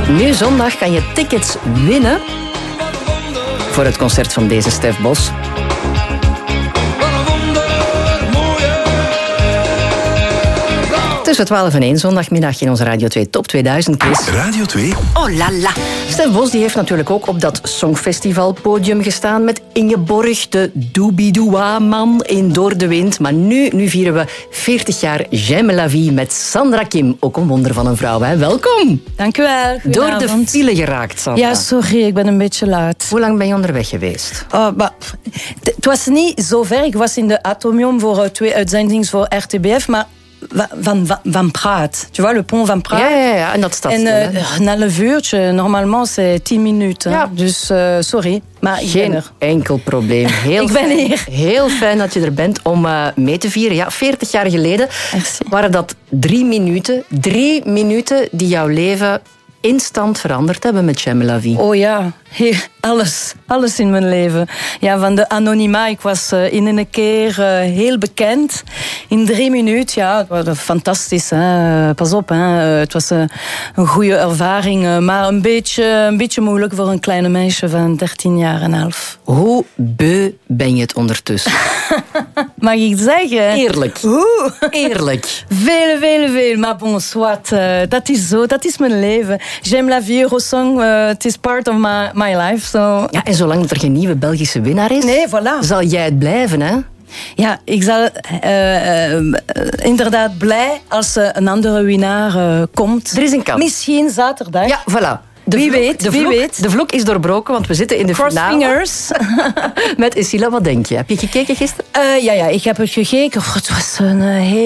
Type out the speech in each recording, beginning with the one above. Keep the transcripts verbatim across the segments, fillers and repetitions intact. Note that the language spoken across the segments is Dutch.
Nu zondag kan je tickets winnen voor het concert van deze Stef Bos. Tussen twaalf en één zondagmiddag in onze Radio twee Top tweeduizend quiz. Radio twee. Oh la la. Stef Bos die heeft natuurlijk ook op dat Songfestivalpodium gestaan met Ingeborg, de Doobie-Doa-man in Door de Wind. Maar nu, nu vieren we veertig jaar J'aime la vie met Sandra Kim. Ook een wonder van een vrouw, hè? Welkom. Dank u wel. Door de file geraakt, Sandra. Ja, sorry, ik ben een beetje laat. Hoe lang ben je onderweg geweest? Oh, bah, het was niet zo ver. Ik was in de Atomium voor uh, twee uitzendingen voor R T B F, maar Van, van, van Praat. Tu vois, le pont van Praat. Ja, ja, ja. En dat staat en, stil, uh, een half uurtje. Normalement, c'est tien minuten. Ja. Dus, uh, sorry. Maar ik Geen ben er. enkel probleem. Heel ik ben fijn, hier. Heel fijn dat je er bent om uh, mee te vieren. Ja, veertig jaar geleden Merci. waren dat drie minuten. Drie minuten die jouw leven instant veranderd hebben met J'aime la vie. Oh ja, heel, alles. Alles in mijn leven. Ja, van de anonima. Ik was uh, in een keer uh, heel bekend. In drie minuten, ja, het was fantastisch. Hè. Pas op, hè. Het was uh, een goede ervaring. Uh, maar een beetje, een beetje moeilijk voor een kleine meisje van dertien jaar en half. Hoe beu ben je het ondertussen? Mag ik zeggen? Eerlijk. Oeh. Eerlijk. Veel, veel, veel. Maar bon, soit. Uh, dat is zo. Dat is mijn leven. J'aime la vie, Eurosong. Het uh, is part of my, my life. So. Ja, en zolang er geen nieuwe Belgische winnaar is, Nee, voilà. zal jij het blijven, hè? Ja, ik zal uh, uh, inderdaad blij als uh, een andere winnaar uh, komt. Er is een kans. Misschien zaterdag. Ja, voilà. De Wie vloek, weet, de wie vloek, weet. De vloek is doorbroken, want we zitten in de Cross finale. fingers. Met Isila, wat denk je? Heb je gekeken gisteren? Uh, ja, ja, ik heb het gekeken. Het was een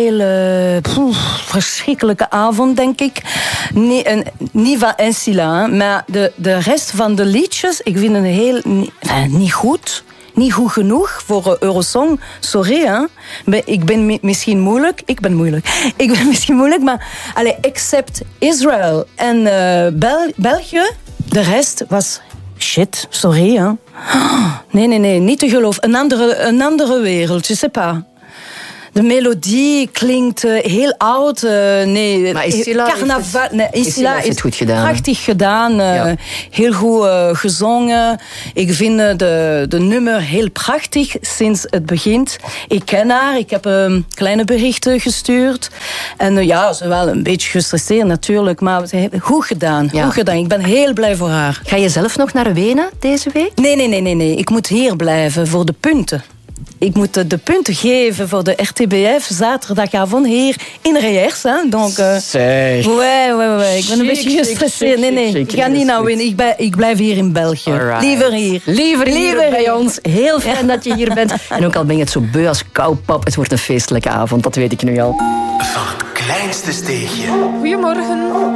hele poef, verschrikkelijke avond, denk ik. Nee, een, niet van Isila, maar de, de rest van de liedjes, ik vind het heel niet, niet goed. Niet goed genoeg voor Eurosong. Sorry, hè. Ik ben mi- misschien moeilijk. Ik ben moeilijk. Ik ben misschien moeilijk, maar... Allez, except Israël en uh, Bel- België, de rest was shit. Sorry, hè. Nee, nee, nee, niet te geloven. Een andere, een andere wereld, je sais pas. De melodie klinkt uh, heel oud. Uh, nee, Maar Isila carnaval. heeft het, nee, Isila Isila heeft is het goed gedaan. Prachtig gedaan. Uh, Ja. Heel goed uh, gezongen. Ik vind uh, de, de nummer heel prachtig sinds het begint. Ik ken haar. Ik heb um, kleine berichten gestuurd. En uh, ja, ze wel een beetje gestresseerd natuurlijk. Maar ze heeft goed gedaan. Ja. Goed gedaan. Ik ben heel blij voor haar. Ga je zelf nog naar Wenen deze week? Nee, nee, nee, nee, nee. Ik moet hier blijven voor de punten. Ik moet de, de punten geven voor de R T B F zaterdagavond hier in Reers. Hè. Donc, uh, Zeg. ouais, ouais, ouais. Ik ben een Chic, beetje chic, gestresseerd. chic, Nee, nee. chic, Ik ga chic. niet nou winnen. Ik, ben- ik blijf hier in België. Alright. Liever hier. Liever hier Liever bij hier. ons. Heel fijn dat je hier bent. En ook al ben je het zo beu als koupap, het wordt een feestelijke avond. Dat weet ik nu al. Van het kleinste steegje. Goedemorgen.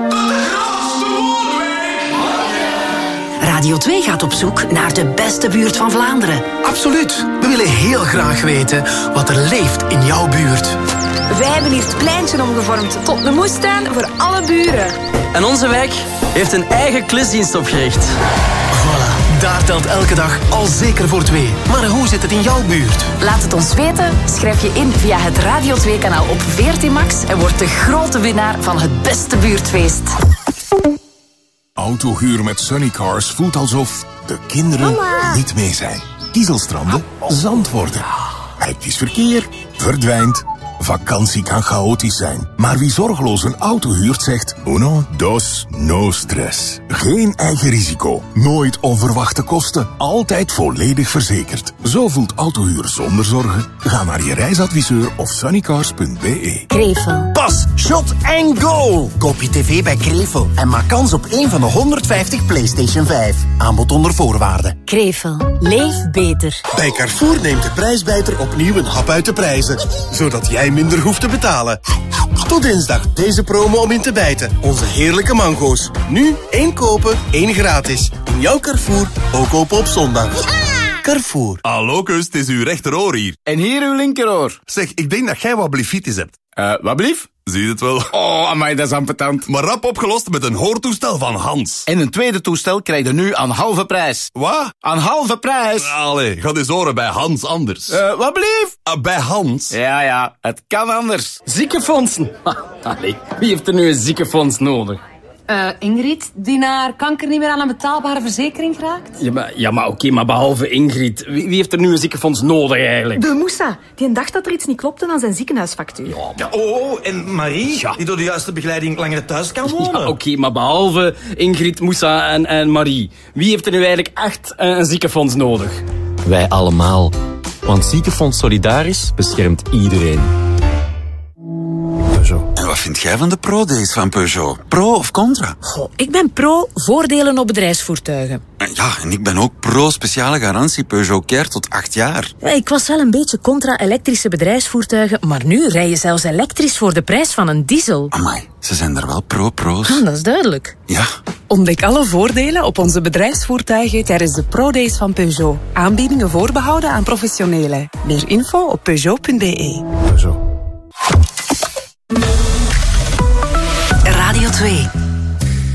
Radio twee gaat op zoek naar de beste buurt van Vlaanderen. Absoluut. We willen heel graag weten wat er leeft in jouw buurt. Wij hebben hier het pleintje omgevormd tot de moestuin voor alle buren. En onze wijk heeft een eigen klusdienst opgericht. Voilà, daar telt elke dag al zeker voor twee. Maar hoe zit het in jouw buurt? Laat het ons weten. Schrijf je in via het Radio twee kanaal op veertien Max en word de grote winnaar van het beste buurtfeest. Autohuur met Sunnycars voelt alsof de kinderen niet mee zijn. Kiezelstranden, zand worden. Hectisch verkeer verdwijnt. Vakantie kan chaotisch zijn. Maar wie zorgeloos een auto huurt zegt... Uno, dos, no stress. Geen eigen risico. Nooit onverwachte kosten. Altijd volledig verzekerd. Zo voelt autohuur zonder zorgen. Ga naar je reisadviseur of sunnycars punt b e. Krevel. Pas, shot en goal! Koop je tv bij Krevel en maak kans op één van de honderdvijftig PlayStation vijf. Aanbod onder voorwaarden. Krevel. Leef beter. Bij Carrefour neemt de prijsbijter opnieuw een hap uit de prijzen. Zodat jij minder hoeft te betalen. Tot dinsdag deze promo om in te bijten. Onze heerlijke mango's. Nu één kopen, één gratis. In jouw Carrefour, ook open op zondag. Carrefour. Hallo, kus, het is uw rechteroor hier. En hier uw linkeroor. Zeg, ik denk dat jij wat blefitis hebt. Eh, uh, wat blief? Zie je het wel? Oh, amai, dat is ambetant. Maar rap opgelost met een hoortoestel van Hans. En een tweede toestel krijg je nu aan halve prijs. Wat? Aan halve prijs. Allee, ga eens horen bij Hans anders. Eh, uh, wat blief? Uh, bij Hans? Ja, ja, het kan anders. Ziekenfondsen. Allee, wie heeft er nu een ziekenfonds nodig? Uh, Ingrid, die naar kanker niet meer aan een betaalbare verzekering geraakt? Ja, maar, ja, maar oké, okay, maar behalve Ingrid. Wie, wie heeft er nu een ziekenfonds nodig eigenlijk? De Moussa. Die dacht dat er iets niet klopte aan zijn ziekenhuisfactuur. Ja, ja oh, en Marie, ja. die door de juiste begeleiding langer thuis kan wonen. Ja, oké, okay, maar behalve Ingrid, Moussa en, en Marie. Wie heeft er nu eigenlijk echt een, een ziekenfonds nodig? Wij allemaal. Want Ziekenfonds Solidaris beschermt iedereen. En wat vind jij van de pro-days van Peugeot? Pro of contra? Goh, ik ben pro voordelen op bedrijfsvoertuigen. Ja, en ik ben ook pro speciale garantie Peugeot Care tot acht jaar. Ja, ik was wel een beetje contra elektrische bedrijfsvoertuigen, maar nu rij je zelfs elektrisch voor de prijs van een diesel. Amai, ze zijn er wel pro-pro's. Ah, dat is duidelijk. Ja. Ontdek alle voordelen op onze bedrijfsvoertuigen tijdens de pro-days van Peugeot. Aanbiedingen voorbehouden aan professionelen. Meer info op peugeot punt b e. Peugeot. Radio twee.